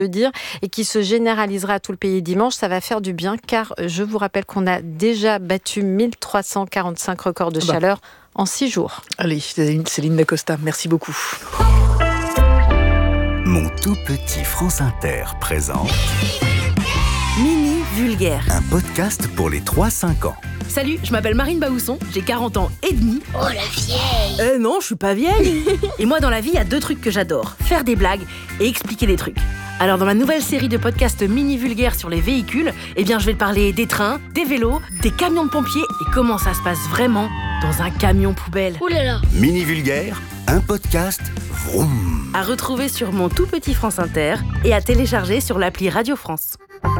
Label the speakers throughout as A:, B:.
A: dire, et qui se généralisera à tout le pays dimanche. Ça va faire du bien, car je vous rappelle qu'on a déjà battu 1345 records de chaleur en 6 jours.
B: Allez, Céline Dacosta, merci beaucoup.
C: Mon tout petit France Inter présente
D: Mini Vulgaire,
C: un podcast pour les 3-5 ans.
D: Salut, je m'appelle Marine Baousson, j'ai 40 ans et demi.
E: Oh la vieille!
D: Non, je suis pas vieille. Et moi dans la vie, il y a 2 trucs que j'adore, faire des blagues et expliquer des trucs. Alors dans ma nouvelle série de podcasts Mini Vulgaire sur les véhicules, je vais te parler des trains, des vélos, des camions de pompiers et comment ça se passe vraiment dans un camion poubelle.
E: Ouh là là!
C: Mini Vulgaire, un podcast vroom.
D: À retrouver sur mon tout petit France Inter et à télécharger sur l'appli Radio France.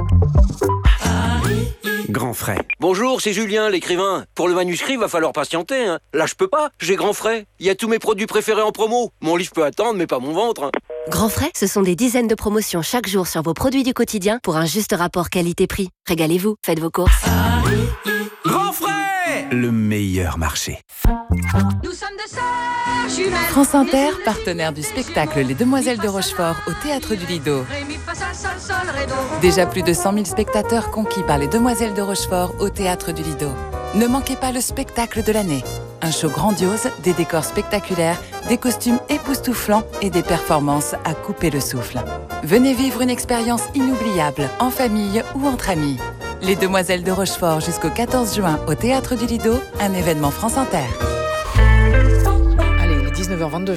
C: Grand frais.
F: Bonjour, c'est Julien, l'écrivain. Pour le manuscrit, va falloir patienter. Là, je peux pas, j'ai grand frais. Il y a tous mes produits préférés en promo. Mon livre peut attendre, mais pas mon ventre.
G: Grand frais, ce sont des dizaines de promotions chaque jour sur vos produits du quotidien pour un juste rapport qualité-prix. Régalez-vous, faites vos courses.
C: Grand frais, le meilleur marché.
E: Nous sommes deux sœurs jumelles.
H: France Inter, partenaire du spectacle Les Demoiselles de Rochefort au Théâtre du Lido.
E: Ré, mi, fa, sol, sol, sol, ré, do.
H: Déjà plus de 100 000 spectateurs conquis par Les Demoiselles de Rochefort au Théâtre du Lido. Ne manquez pas le spectacle de l'année. Un show grandiose, des décors spectaculaires, des costumes époustouflants et des performances à couper le souffle. Venez vivre une expérience inoubliable, en famille ou entre amis. Les Demoiselles de Rochefort jusqu'au 14 juin au Théâtre du Lido, un événement France Inter.
B: Allez, il est 19h22.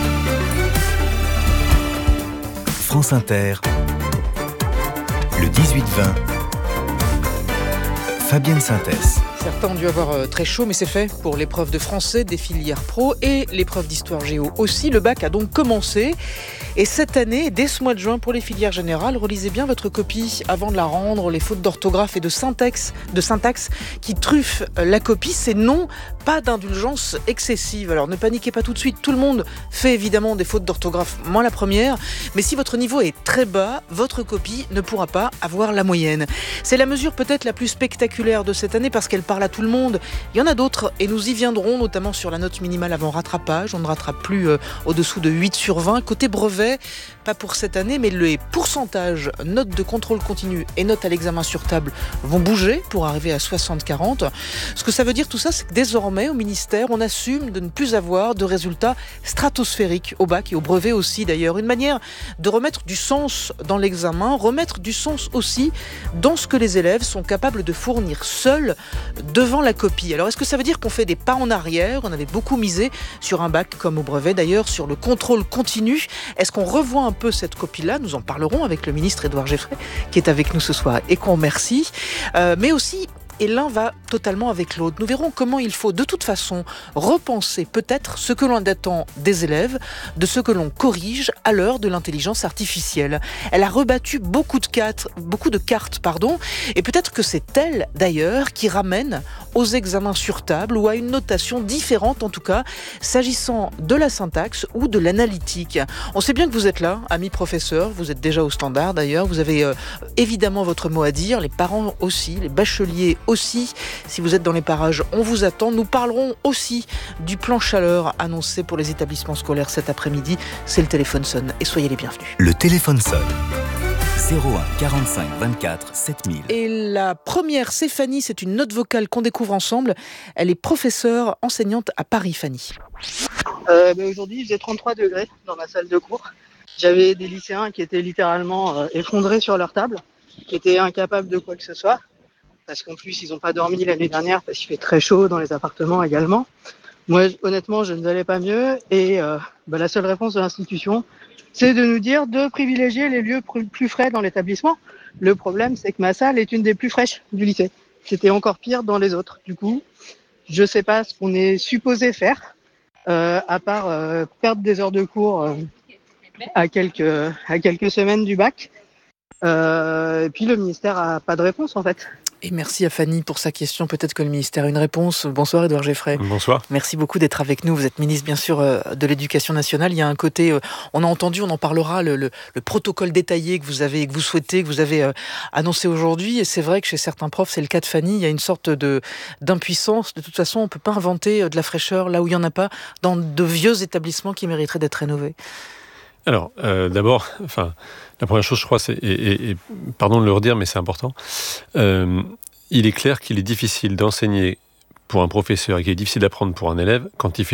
C: France Inter, le 18-20, Fabienne Synthèse.
B: Certains ont dû avoir très chaud, mais c'est fait pour l'épreuve de français des filières pro et l'épreuve d'histoire géo aussi. Le bac a donc commencé. Et cette année, dès ce mois de juin, pour les filières générales, relisez bien votre copie avant de la rendre. Les fautes d'orthographe et de syntaxe qui truffent la copie, c'est non, pas d'indulgence excessive. Alors ne paniquez pas tout de suite, tout le monde fait évidemment des fautes d'orthographe, moi la première. Mais si votre niveau est très bas, votre copie ne pourra pas avoir la moyenne. C'est la mesure peut-être la plus spectaculaire de cette année parce qu'elle parle à tout le monde. Il y en a d'autres et nous y viendrons, notamment sur la note minimale avant rattrapage. On ne rattrape plus au-dessous de 8 sur 20. Côté brevet, pas pour cette année, mais les pourcentages notes de contrôle continu et notes à l'examen sur table vont bouger pour arriver à 60-40. Ce que ça veut dire tout ça, c'est que désormais au ministère, on assume de ne plus avoir de résultats stratosphériques au bac et au brevet aussi d'ailleurs. Une manière de remettre du sens dans l'examen, remettre du sens aussi dans ce que les élèves sont capables de fournir seuls devant la copie. Alors est-ce que ça veut dire qu'on fait des pas en arrière? On avait beaucoup misé sur un bac comme au brevet d'ailleurs, sur le contrôle continu. Est-ce qu'on revoit un peu cette copie-là? Nous en parlerons avec le ministre Édouard Geffray qui est avec nous ce soir et qu'on remercie. Mais aussi, et l'un va totalement avec l'autre. Nous verrons comment il faut de toute façon repenser peut-être ce que l'on attend des élèves, de ce que l'on corrige à l'heure de l'intelligence artificielle. Elle a rebattu beaucoup de cartes, et peut-être que c'est elle d'ailleurs qui ramène aux examens sur table ou à une notation différente en tout cas, s'agissant de la syntaxe ou de l'analytique. On sait bien que vous êtes là, amis professeurs, vous êtes déjà au standard d'ailleurs, vous avez évidemment votre mot à dire, les parents aussi, les bacheliers aussi. Si vous êtes dans les parages, on vous attend. Nous parlerons aussi du plan chaleur annoncé pour les établissements scolaires cet après-midi. C'est le téléphone sonne et soyez les bienvenus.
C: Le téléphone sonne. 01 45 24 7000.
B: Et la première, c'est Fanny, c'est une note vocale qu'on découvre ensemble. Elle est professeure, enseignante à Paris, Fanny.
I: Aujourd'hui, il faisait 33 degrés dans ma salle de cours. J'avais des lycéens qui étaient littéralement effondrés sur leur table, qui étaient incapables de quoi que ce soit, parce qu'en plus, ils n'ont pas dormi l'année dernière, parce qu'il fait très chaud dans les appartements également. Moi, honnêtement, je ne valais pas mieux, et la seule réponse de l'institution, c'est de nous dire de privilégier les lieux plus frais dans l'établissement. Le problème, c'est que ma salle est une des plus fraîches du lycée. C'était encore pire dans les autres. Du coup, je ne sais pas ce qu'on est supposé faire, à part perdre des heures de cours à quelques semaines du bac. Et puis le ministère n'a pas de réponse en fait.
B: Et merci à Fanny pour sa question. Peut-être que le ministère a une réponse. Bonsoir Édouard Geffray.
J: Bonsoir.
B: Merci beaucoup d'être avec nous. Vous êtes ministre bien sûr de l'Éducation nationale. Il y a un côté, on a entendu, on en parlera, le protocole détaillé que vous avez, que vous souhaitez, que vous avez annoncé aujourd'hui. Et c'est vrai que chez certains profs, c'est le cas de Fanny, il y a une sorte d'impuissance. De toute façon, on ne peut pas inventer de la fraîcheur là où il n'y en a pas, dans de vieux établissements qui mériteraient d'être rénovés.
J: Alors, d'abord, La première chose, je crois, c'est, et pardon de le redire, mais c'est important, il est clair qu'il est difficile d'enseigner pour un professeur et qu'il est difficile d'apprendre pour un élève quand il fait